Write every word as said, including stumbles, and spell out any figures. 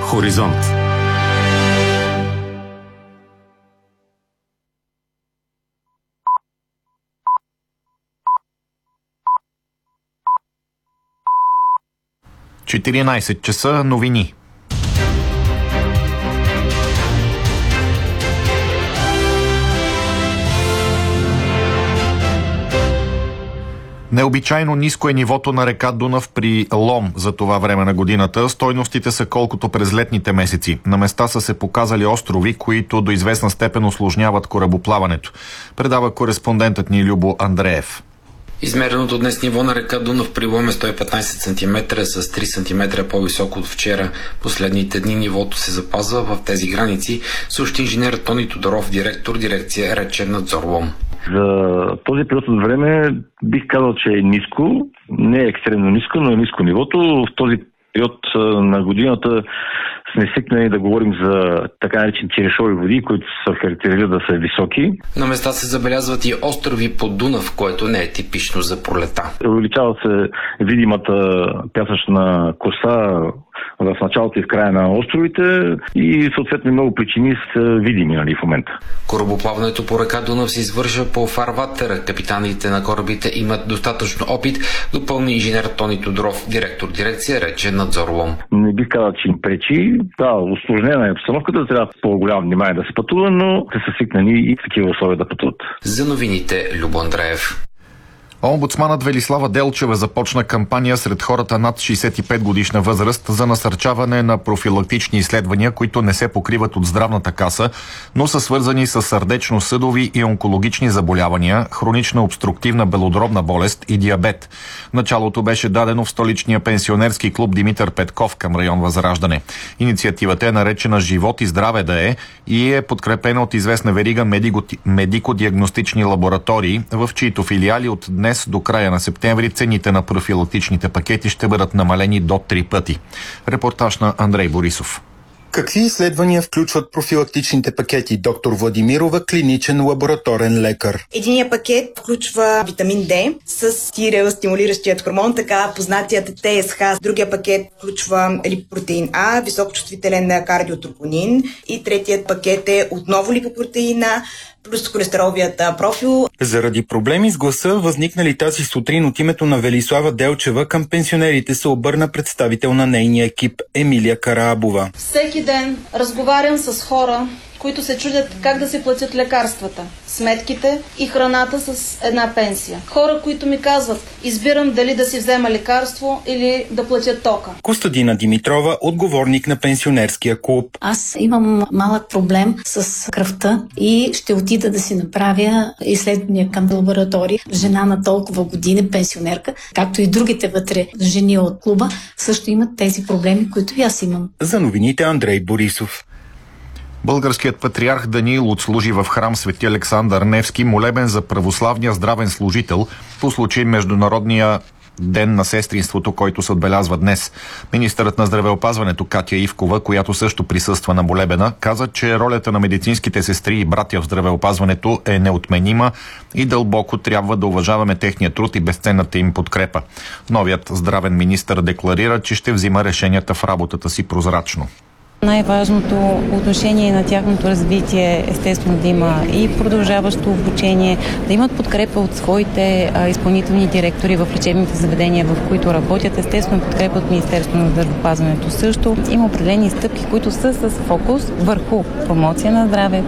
Хоризонт. четиринайсет часа, новини. Необичайно ниско е нивото на река Дунав при Лом за това време на годината. Стойностите са колкото през летните месеци. На места са се показали острови, които до известна степен усложняват корабоплаването. Предава кореспондентът ни Любо Андреев. Измереното днес ниво на река Дунав при Лом е сто и петнайсет сантиметра, с три сантиметра по-високо от вчера. Последните дни нивото се запазва в тези граници, съобщи инженер Тони Тодоров, директор дирекция Речен надзор Лом. За този период от време бих казал, че е ниско, не е екстремно ниско, но е ниско нивото. В този период на годината сме свикнали да говорим за така наречени черешови води, които се характеризират да са високи. На места се забелязват и острови по Дунав, което не е типично за пролета. Увеличава се видимата пясъчна коса в началото и в края на островите и съответно много причини са видими, нали, в момента. Корабоплаването по река Дунав се извършва по фарватера. Капитаните на корабите имат достатъчно опит, допълни инженер Тони Тодоров, директор дирекция Речен надзор Лом. Не бих казал, че им пречи. Да, усложнена е обстановката, трябва по-голямо внимание да се пътува, но те са свикнани и в такива условия да пътуват. За новините Любо Андреев. Омбудсманът Велислава Делчева започна кампания сред хората над шейсет и пет годишна възраст за насърчаване на профилактични изследвания, които не се покриват от здравната каса, но са свързани с сърдечно-съдови и онкологични заболявания, хронична обструктивна белодробна болест и диабет. Началото беше дадено в столичния пенсионерски клуб Димитър Петков към район Възраждане. Инициативата е наречена "Живот и здраве да е" и е подкрепена от известна верига медико-диагностични лаборатории, в чието филиали от днес до края на септември цените на профилактичните пакети ще бъдат намалени до три пъти. Репортаж на Андрей Борисов. Какви изследвания включват профилактичните пакети? Доктор Владимирова, клиничен лабораторен лекар. Единият пакет включва витамин Д с тирел, стимулиращият хормон, така познатият Т С Х. Другия пакет включва липопротеин А, високочувствителен кардиотропонин, и третият пакет е отново липопротеин А плюс холестероловият профил. Заради проблеми с гласа, възникнали тази сутрин, от името на Велислава Делчева към пенсионерите се обърна представител на нейния екип Емилия Караабова. Всеки ден разговарям с хора, които се чудят как да се платят лекарствата, сметките и храната с една пенсия. Хора, които ми казват: избирам дали да си взема лекарство или да платя тока. Костадина Димитрова, отговорник на пенсионерския клуб. Аз имам малък проблем с кръвта и ще отида да си направя изследвания към лаборатории. Жена на толкова години, пенсионерка, както и другите вътре жени от клуба, също имат тези проблеми, които и аз имам. За новините Андрей Борисов. Българският патриарх Даниил отслужи в храм Свети Александър Невски молебен за православния здравен служител по случай Международния ден на сестринството, който се отбелязва днес. Министърът на здравеопазването Катя Ивкова, която също присъства на молебена, каза, че ролята на медицинските сестри и братя в здравеопазването е неотменима и дълбоко трябва да уважаваме техния труд и безценната им подкрепа. Новият здравен министър декларира, че ще взима решенията в работата си прозрачно. Най-важното отношение на тяхното развитие естествено да има и продължаващо обучение, да имат подкрепа от своите а, изпълнителни директори в лечебните заведения, в които работят, естествено подкрепа от Министерството на здравеопазването също. Има определени стъпки, които са с фокус върху промоция на здраве,